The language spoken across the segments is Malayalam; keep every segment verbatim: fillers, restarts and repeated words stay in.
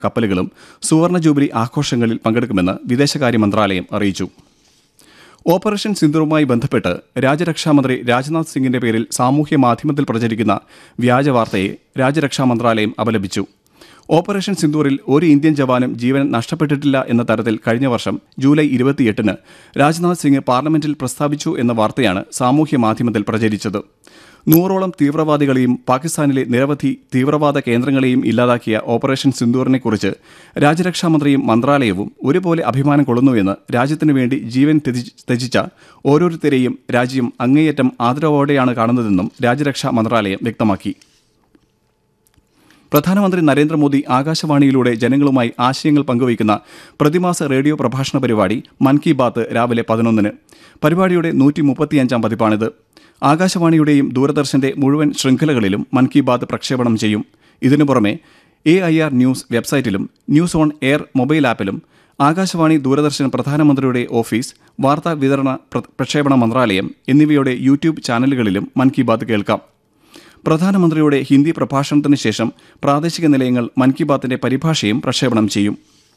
കപ്പലുകളും സുവർണ ജൂബിലി ആഘോഷങ്ങളിൽ പങ്കെടുക്കുമെന്ന് വിദേശകാര്യ മന്ത്രാലയം അറിയിച്ചു. ഓപ്പറേഷൻ സിന്ദൂറുമായി ബന്ധപ്പെട്ട് രാജ്യരക്ഷാമന്ത്രി രാജ്നാഥ് സിംഗിന്റെ പേരിൽ സാമൂഹ്യ മാധ്യമത്തിൽ പ്രചരിക്കുന്ന വ്യാജവാർത്തയെ രാജ്യരക്ഷാ മന്ത്രാലയം അപലപിച്ചു. ഓപ്പറേഷൻ സിന്ദൂറിൽ ഒരു ഇന്ത്യൻ ജവാനും ജീവൻ നഷ്ടപ്പെട്ടിട്ടില്ല എന്ന തരത്തിൽ കഴിഞ്ഞ വർഷം ജൂലൈ ഇരുപത്തിയെട്ടിന് രാജ്നാഥ് സിംഗ് പാർലമെന്റിൽ പ്രസ്താവിച്ചു എന്ന വാർത്തയാണ് സാമൂഹ്യ മാധ്യമത്തിൽ പ്രചരിച്ചത്. നൂറോളം തീവ്രവാദികളെയും പാകിസ്ഥാനിലെ നിരവധി തീവ്രവാദ കേന്ദ്രങ്ങളെയും ഇല്ലാതാക്കിയ ഓപ്പറേഷൻ സിന്ദൂറിനെക്കുറിച്ച് രാജ്യരക്ഷാമന്ത്രിയും മന്ത്രാലയവും ഒരുപോലെ അഭിമാനം കൊള്ളുന്നുവെന്ന് രാജ്യത്തിനു വേണ്ടി ജീവൻ ത്യജിച്ച ഓരോരുത്തരെയും രാജ്യം അങ്ങേയറ്റം ആദരവോടെയാണ് കാണുന്നതെന്നും രാജ്യരക്ഷാ മന്ത്രാലയം വ്യക്തമാക്കി. പ്രധാനമന്ത്രി നരേന്ദ്രമോദി ആകാശവാണിയിലൂടെ ജനങ്ങളുമായി ആശയങ്ങൾ പങ്കുവയ്ക്കുന്ന പ്രതിമാസ റേഡിയോ പ്രഭാഷണ പരിപാടി മൻ കി ബാത്ത് രാവിലെ പതിനൊന്നിന്. പരിപാടിയുടെ നൂറ്റി മുപ്പത്തിയഞ്ചാം പതിപ്പാണിത്. ആകാശവാണിയുടെയും ദൂരദർശന്റെ മുഴുവൻ ശൃംഖലകളിലും മൻ കി ബാത്ത് പ്രക്ഷേപണം ചെയ്യും. ഇതിനു പുറമെ എ ഐ ആർ ന്യൂസ് വെബ്സൈറ്റിലും news on air mobile ആപ്പിലും Akashvani, Doordarshan, പ്രധാനമന്ത്രിയുടെ ഓഫീസ്, വാർത്താ വിതരണ പ്രക്ഷേപണ മന്ത്രാലയം എന്നിവയുടെ യൂട്യൂബ് ചാനലുകളിലും മൻ കി ബാത്ത് കേൾക്കാം. പ്രധാനമന്ത്രിയുടെ ഹിന്ദി പ്രഭാഷണത്തിന് ശേഷം പ്രാദേശിക നിലയങ്ങൾ മൻ കി ബാത്തിന്റെ പരിഭാഷയും പ്രക്ഷേപണം ചെയ്യും.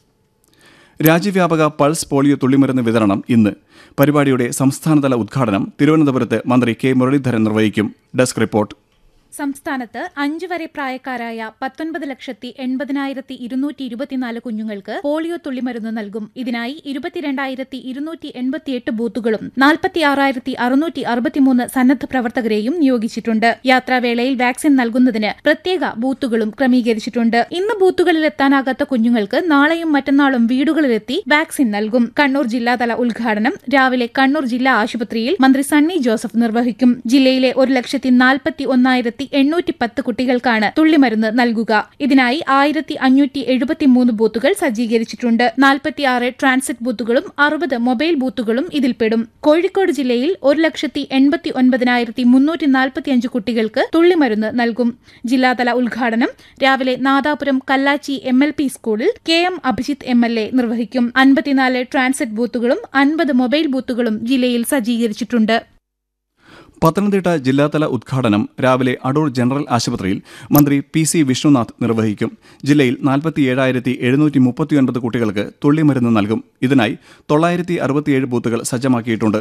രാജ്യവ്യാപക പൾസ് പോളിയോ തുള്ളിമരുന്ന് വിതരണം ഇന്ന്. പരിപാടിയുടെ സംസ്ഥാനതല ഉദ്ഘാടനം തിരുവനന്തപുരത്ത് മന്ത്രി കെ മുരളീധരൻ നിർവഹിക്കും. Desk report. സംസ്ഥാനത്ത് അഞ്ചു വരെ പ്രായക്കാരായ പത്തൊൻപത് ലക്ഷത്തി എൺപതിനായിരത്തി ഇരുന്നൂറ്റി ഇരുപത്തിനാല് കുഞ്ഞുങ്ങൾക്ക് പോളിയോ തുള്ളിമരുന്ന് നൽകും. ഇതിനായി ഇരുപത്തിരണ്ടായിരത്തി ഇരുന്നൂറ്റി എൺപത്തിയെട്ട് ബൂത്തുകളും നാൽപ്പത്തി ആറായിരത്തി അറുന്നൂറ്റി അറുപത്തിമൂന്ന് സന്നദ്ധ പ്രവർത്തകരെയും നിയോഗിച്ചിട്ടുണ്ട്. യാത്രാവേളയിൽ വാക്സിൻ നൽകുന്നതിന് പ്രത്യേക ബൂത്തുകളും ക്രമീകരിച്ചിട്ടുണ്ട്. ഇന്ന് ബൂത്തുകളിൽ എത്താനാകാത്ത കുഞ്ഞുങ്ങൾക്ക് നാളെയും മറ്റന്നാളും വീടുകളിലെത്തി വാക്സിൻ നൽകും. കണ്ണൂർ ജില്ലാതല ഉദ്ഘാടനം രാവിലെ കണ്ണൂർ ജില്ലാ ആശുപത്രിയിൽ മന്ത്രി സണ്ണി ജോസഫ് നിർവഹിക്കും. ജില്ലയിലെ ഒരു ലക്ഷത്തി നാൽപ്പത്തി ഒന്നായിരത്തി എണ്ണൂറ്റി പത്ത് കുട്ടികൾക്കാണ് തുള്ളിമരുന്ന് നൽകുക. ഇതിനായി ആയിരത്തി അഞ്ഞൂറ്റി എഴുപത്തി മൂന്ന് ബൂത്തുകൾ സജ്ജീകരിച്ചിട്ടുണ്ട്. നാൽപ്പത്തിയാറ് ട്രാൻസിറ്റ് ബൂത്തുകളും അറുപത് മൊബൈൽ ബൂത്തുകളും ഇതിൽപ്പെടും. കോഴിക്കോട് ജില്ലയിൽ ഒരു ലക്ഷത്തി എൺപത്തി ഒൻപതിനായിരത്തി മുന്നൂറ്റി നാൽപ്പത്തിയഞ്ച് കുട്ടികൾക്ക് തുള്ളിമരുന്ന് നൽകും. ജില്ലാതല ഉദ്ഘാടനം രാവിലെ Nadapuram Kallachi M L P സ്കൂളിൽ K M Abhijith M L A നിർവഹിക്കും. അൻപത്തിനാല് ട്രാൻസിറ്റ് ബൂത്തുകളും അൻപത് മൊബൈൽ ബൂത്തുകളും ജില്ലയിൽ സജ്ജീകരിച്ചിട്ടുണ്ട്. പത്തനംതിട്ട ജില്ലാതല ഉദ്ഘാടനം രാവിലെ അടൂർ ജനറൽ ആശുപത്രിയിൽ മന്ത്രി പി സി വിഷ്ണുനാഥ് നിർവഹിക്കും. ജില്ലയിൽ നാൽപ്പത്തിയേഴായിരത്തി എഴുന്നൂറ്റി മുപ്പത്തിയൊൻപത് കുട്ടികൾക്ക് തുള്ളിമരുന്ന് നൽകും. ഇതിനായി തൊള്ളായിരത്തി അറുപത്തിയേഴ് ബൂത്തുകൾ സജ്ജമാക്കിയിട്ടുണ്ട്.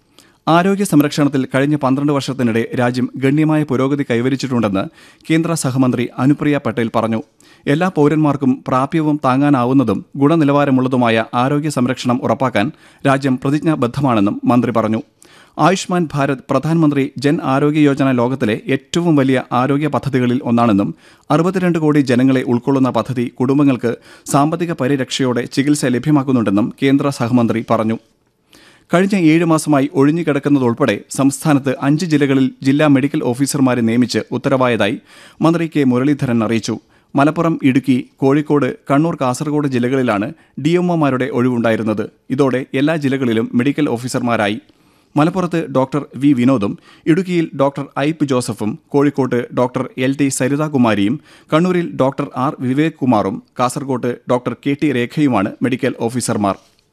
ആരോഗ്യ സംരക്ഷണത്തിൽ കഴിഞ്ഞ പന്ത്രണ്ട് വർഷത്തിനിടെ രാജ്യം ഗണ്യമായ പുരോഗതി കൈവരിച്ചിട്ടുണ്ടെന്ന് കേന്ദ്ര സഹമന്ത്രി അനുപ്രിയ പട്ടേൽ പറഞ്ഞു. എല്ലാ പൌരന്മാർക്കും പ്രാപ്യവും താങ്ങാനാവുന്നതും ഗുണനിലവാരമുള്ളതുമായ ആരോഗ്യ സംരക്ഷണം ഉറപ്പാക്കാൻ രാജ്യം പ്രതിജ്ഞാബദ്ധമാണെന്നും മന്ത്രി പറഞ്ഞു. ആയുഷ്മാൻ ഭാരത് പ്രധാനമന്ത്രി ജൻ ആരോഗ്യ യോജന ലോകത്തിലെ ഏറ്റവും വലിയ ആരോഗ്യ പദ്ധതികളിൽ ഒന്നാണെന്നും അറുപത്തിരണ്ട് കോടി ജനങ്ങളെ ഉൾക്കൊള്ളുന്ന പദ്ധതി കുടുംബങ്ങൾക്ക് സാമ്പത്തിക പരിരക്ഷയോടെ ചികിത്സ ലഭ്യമാക്കുന്നുണ്ടെന്നും കേന്ദ്ര സഹമന്ത്രി പറഞ്ഞു. കഴിഞ്ഞ ഏഴ് മാസമായി ഒഴിഞ്ഞുകിടക്കുന്നതുൾപ്പെടെ സംസ്ഥാനത്ത് അഞ്ച് ജില്ലകളിൽ ജില്ലാ മെഡിക്കൽ ഓഫീസർമാരെ നിയമിച്ച് ഉത്തരവായതായി മന്ത്രി കെ മുരളീധരൻ അറിയിച്ചു. മലപ്പുറം, ഇടുക്കി, കോഴിക്കോട്, കണ്ണൂർ, കാസർഗോഡ് ജില്ലകളിലാണ് ഡിഎംഒമാരുടെ ഒഴിവുണ്ടായിരുന്നത്. ഇതോടെ എല്ലാ ജില്ലകളിലും മെഡിക്കൽ ഓഫീസർമാരായി. മലപ്പുറത്ത് ഡോക്ടർ വി വിനോദും, ഇടുക്കിയിൽ ഡോക്ടർ ഐപ്പ് ജോസഫും, കോഴിക്കോട്ട് ഡോക്ടർ എൽ ടി സരിതാകുമാരിയും, കണ്ണൂരിൽ ഡോക്ടർ ആർ വിവേക് കുമാറും, കാസർഗോട്ട് ഡോക്ടർ കെ ടി രേഖയുമാണ് മെഡിക്കൽ ഓഫീസർമാർ.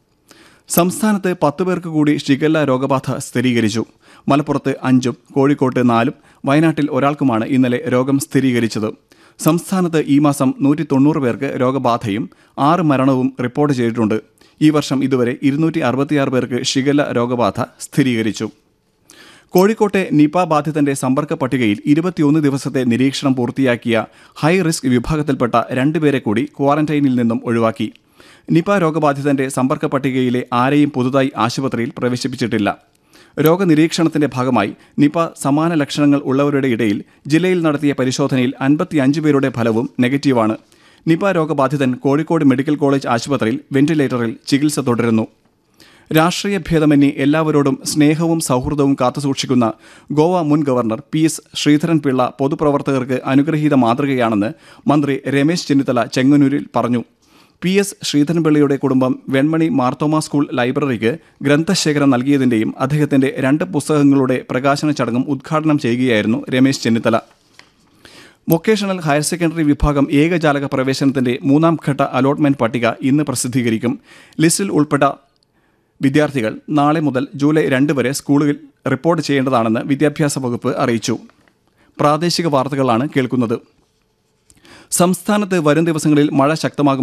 സംസ്ഥാനത്ത് പത്ത് പേർക്ക് കൂടി ഷിഗല്ല രോഗബാധ സ്ഥിരീകരിച്ചു. മലപ്പുറത്ത് അഞ്ചും കോഴിക്കോട്ട് നാലും വയനാട്ടിൽ ഒരാൾക്കുമാണ് ഇന്നലെ രോഗം സ്ഥിരീകരിച്ചത്. സംസ്ഥാനത്ത് ഈ മാസം നൂറ്റി തൊണ്ണൂറ് പേർക്ക് രോഗബാധയും ആറ് മരണവും റിപ്പോർട്ട് ചെയ്തിട്ടുണ്ട്. ഈ വർഷം ഇതുവരെ ഇരുന്നൂറ്റി അറുപത്തിയാറ് പേർക്ക് ഷിഗല്ല രോഗബാധ സ്ഥിരീകരിച്ചു. കോഴിക്കോട്ടെ നിപ ബാധിതന്റെ സമ്പർക്ക പട്ടികയിൽ ഇരുപത്തിയൊന്ന് ദിവസത്തെ നിരീക്ഷണം പൂർത്തിയാക്കിയ ഹൈ റിസ്ക് വിഭാഗത്തിൽപ്പെട്ട രണ്ടുപേരെ കൂടി ക്വാറന്റൈനിൽ നിന്നും ഒഴിവാക്കി. നിപ രോഗബാധിതന്റെ സമ്പർക്ക പട്ടികയിലെ ആരെയും പുതുതായി ആശുപത്രിയിൽ പ്രവേശിപ്പിച്ചിട്ടില്ല. രോഗനിരീക്ഷണത്തിന്റെ ഭാഗമായി നിപ സമാന ലക്ഷണങ്ങൾ ഉള്ളവരുടെ ഇടയിൽ ജില്ലയിൽ നടത്തിയ പരിശോധനയിൽ അൻപത്തിയഞ്ച് പേരുടെ ഫലവും നെഗറ്റീവാണ്. നിപ രോഗബാധിതൻ കോഴിക്കോട് മെഡിക്കൽ കോളേജ് ആശുപത്രിയിൽ വെന്റിലേറ്ററിൽ ചികിത്സ തുടരുന്നു. രാഷ്ട്രീയ ഭേദമന്യേ എല്ലാവരോടും സ്നേഹവും സൗഹൃദവും കാത്തുസൂക്ഷിക്കുന്ന ഗോവ മുൻ ഗവർണർ പി എസ് ശ്രീധരൻപിള്ള പൊതുപ്രവർത്തകർക്ക് അനുഗ്രഹീത മാതൃകയാണെന്ന് മന്ത്രി രമേശ് ചെന്നിത്തല ചെങ്ങന്നൂരിൽ പറഞ്ഞു. പി എസ് ശ്രീധരൻപിള്ളയുടെ കുടുംബം വെൺമണി മാർത്തോമ സ്കൂൾ ലൈബ്രറിക്ക് ഗ്രന്ഥശേഖരം നൽകിയതിന്റെയും അദ്ദേഹത്തിന്റെ രണ്ട് പുസ്തകങ്ങളുടെ പ്രകാശന ചടങ്ങും ഉദ്ഘാടനം ചെയ്യുകയായിരുന്നു Ramesh Chennithala. Vocational higher secondary വിഭാഗം ഏകജാലക പ്രവേശനത്തിന്റെ മൂന്നാം ഘട്ട അലോട്ട്മെന്റ് പട്ടിക ഇന്ന് പ്രസിദ്ധീകരിക്കും. ലിസ്റ്റിൽ ഉൾപ്പെട്ട വിദ്യാർത്ഥികൾ നാളെ മുതൽ ജൂലൈ രണ്ട് വരെ സ്കൂളുകളിൽ റിപ്പോർട്ട് ചെയ്യേണ്ടതാണെന്ന് വിദ്യാഭ്യാസ വകുപ്പ് അറിയിച്ചു. പ്രാദേശിക വാർത്തകളാണ് കേൾക്കുന്നത്. സംസ്ഥാനത്ത് വരും ദിവസങ്ങളിൽ മഴ ശക്തമാകും